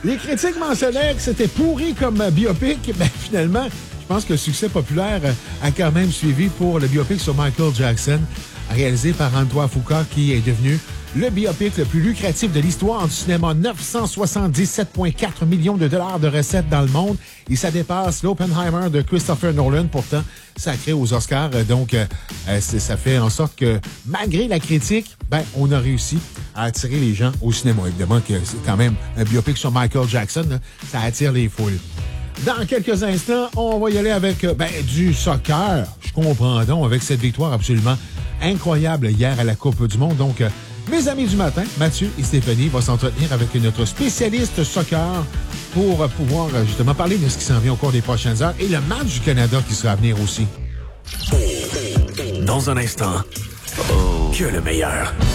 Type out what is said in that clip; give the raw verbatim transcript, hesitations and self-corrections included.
Les critiques mentionnaient que c'était pourri comme biopic. Ben, finalement, je pense que le succès populaire a quand même suivi pour le biopic sur Michael Jackson, réalisé par Antoine Fuqua, qui est devenu le biopic le plus lucratif de l'histoire du cinéma. neuf cent soixante-dix-sept virgule quatre millions de dollars de recettes dans le monde. Et ça dépasse l'Oppenheimer de Christopher Nolan, pourtant sacré aux Oscars. Donc, euh, ça fait en sorte que, malgré la critique, ben, on a réussi à attirer les gens au cinéma. Évidemment que c'est quand même un biopic sur Michael Jackson, là, ça attire les foules. Dans quelques instants, on va y aller avec ben, du soccer. Je comprends donc, avec cette victoire absolument incroyable hier à la Coupe du Monde. Donc, euh, mes amis du matin, Mathieu et Stéphanie, vont s'entretenir avec notre spécialiste soccer pour pouvoir justement parler de ce qui s'en vient au cours des prochaines heures et le match du Canada qui sera à venir aussi. Dans un instant, oh. que le meilleur.